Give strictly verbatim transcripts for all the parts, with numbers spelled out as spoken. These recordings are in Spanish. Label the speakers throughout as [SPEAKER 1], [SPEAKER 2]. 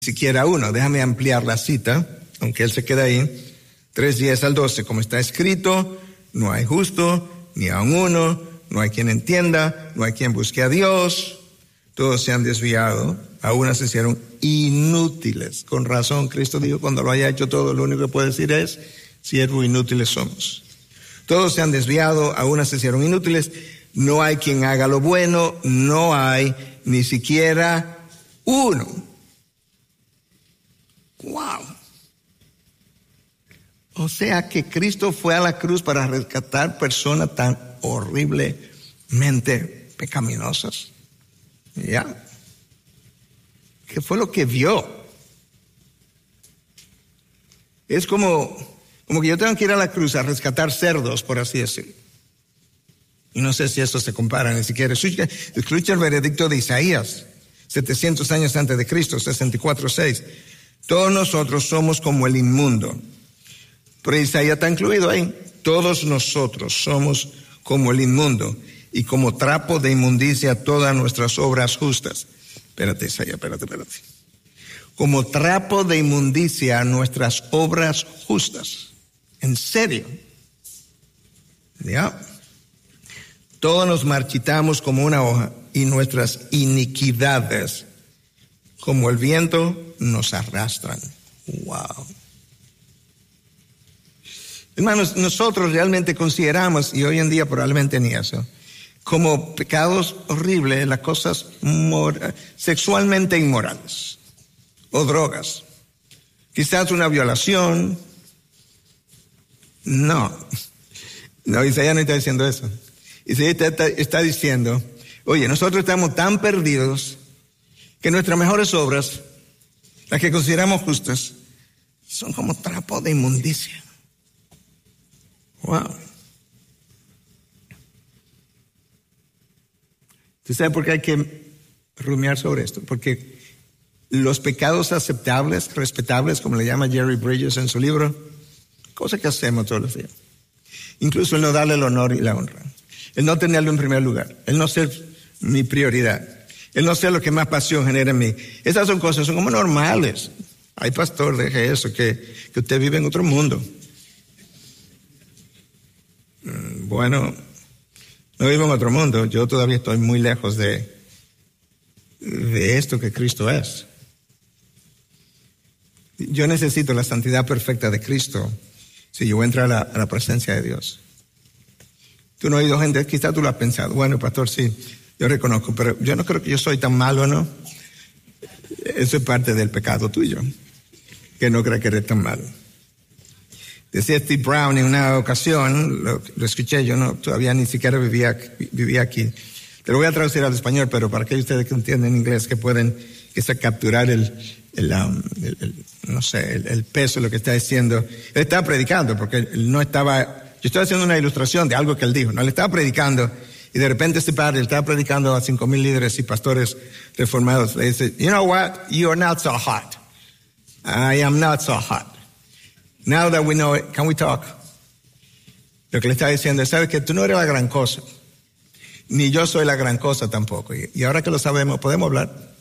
[SPEAKER 1] siquiera uno. Déjame ampliar la cita, aunque él se queda ahí. tres, diez al doce, como está escrito, no hay justo, ni aun uno, no hay quien entienda, no hay quien busque a Dios. Todos se han desviado, a unas se hicieron inútiles. Con razón, Cristo dijo, cuando lo haya hecho todo, lo único que puede decir es, siervo, inútiles somos. Todos se han desviado, a unas se hicieron inútiles, no hay quien haga lo bueno, no hay ni siquiera uno. ¡Wow! O sea que Cristo fue a la cruz para rescatar personas tan horriblemente pecaminosas. ¿Ya? ¿Qué fue lo que vio? Es como, como que yo tengo que ir a la cruz a rescatar cerdos, por así decirlo. Y no sé si eso se compara ni siquiera. Escucha el veredicto de Isaías, setecientos años antes de Cristo, sesenta y cuatro, seis. Todos nosotros somos como el inmundo. Pero Isaías está incluido ahí. Todos nosotros somos como el inmundo y como trapo de inmundicia todas nuestras obras justas. Espérate, Isaías, espérate, espérate. Como trapo de inmundicia nuestras obras justas. ¿En serio? ¿Ya? Todos nos marchitamos como una hoja y nuestras iniquidades, como el viento, nos arrastran. Wow. Hermanos, nosotros realmente consideramos, y hoy en día probablemente ni eso, como pecados horribles las cosas mor- sexualmente inmorales o drogas. Quizás una violación. No. No, Isaías no está diciendo eso. Isaías está, está diciendo, oye, nosotros estamos tan perdidos que nuestras mejores obras, las que consideramos justas, son como trapo de inmundicia. Wow. ¿Usted sabe por qué hay que rumiar sobre esto? Porque los pecados aceptables, respetables, como le llama Jerry Bridges en su libro, cosas que hacemos todos los días. Incluso el no darle el honor y la honra. El no tenerlo en primer lugar. El no ser mi prioridad. El no ser lo que más pasión genera en mí. Esas son cosas, son como normales. Ay, pastor, deje eso, que, que usted vive en otro mundo. Bueno, no vivo en otro mundo. Yo todavía estoy muy lejos de, de esto que Cristo es. Yo necesito la santidad perfecta de Cristo si yo entro a la, a la presencia de Dios. Tú no has oído gente, quizás tú lo has pensado. Bueno, pastor, sí, yo reconozco, pero yo no creo que yo soy tan malo, ¿no? Eso es parte del pecado tuyo, que no crees que eres tan malo. Decía Steve Brown en una ocasión, lo, lo escuché, yo no, todavía ni siquiera vivía, vivía aquí. Te lo voy a traducir al español, pero para aquellos de ustedes que entienden inglés, que pueden quizá capturar el, el, um, el, el no sé, el, el peso de lo que está diciendo. Él estaba predicando, porque él no estaba, yo estoy haciendo una ilustración de algo que él dijo, no, él estaba predicando, y de repente este padre, él estaba predicando a cinco mil líderes y pastores reformados, le dice, you know what, you are not so hot. I am not so hot. Now that we know it, can we talk? Lo que le está diciendo es, sabes que tú no eres la gran cosa, ni yo soy la gran cosa tampoco. Y, y ahora que lo sabemos, ¿podemos hablar?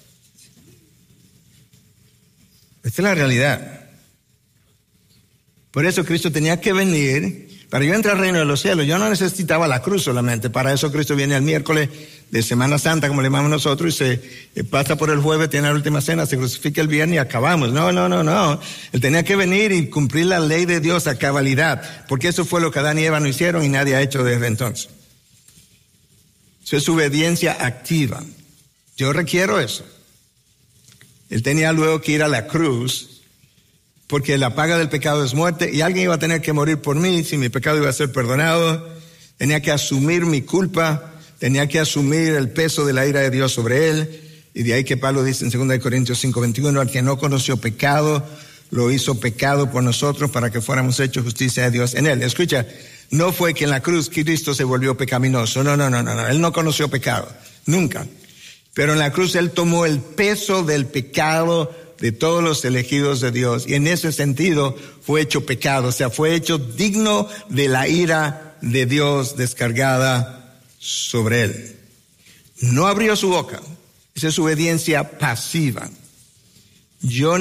[SPEAKER 1] Esta es la realidad. Por eso Cristo tenía que venir. Para yo entrar al reino de los cielos, yo no necesitaba la cruz solamente. Para eso Cristo viene el miércoles de Semana Santa, como le llamamos nosotros, y se pasa por el jueves, tiene la última cena, se crucifica el viernes y acabamos. No, no, no, no. Él tenía que venir y cumplir la ley de Dios a cabalidad, porque eso fue lo que Adán y Eva no hicieron y nadie ha hecho desde entonces. Eso es obediencia activa. Yo requiero eso. Él tenía luego que ir a la cruz, porque la paga del pecado es muerte, y alguien iba a tener que morir por mí, si mi pecado iba a ser perdonado. Tenía que asumir mi culpa, tenía que asumir el peso de la ira de Dios sobre él, y de ahí que Pablo dice en segunda de Corintios cinco veintiuno, al que no conoció pecado, lo hizo pecado por nosotros para que fuéramos hechos justicia de Dios en él. Escucha, no fue que en la cruz Cristo se volvió pecaminoso, no, no, no, no, no, él no conoció pecado, nunca. Pero en la cruz él tomó el peso del pecado de todos los elegidos de Dios, y en ese sentido fue hecho pecado, o sea, fue hecho digno de la ira de Dios descargada sobre él. No abrió su boca, esa es su obediencia pasiva. Yo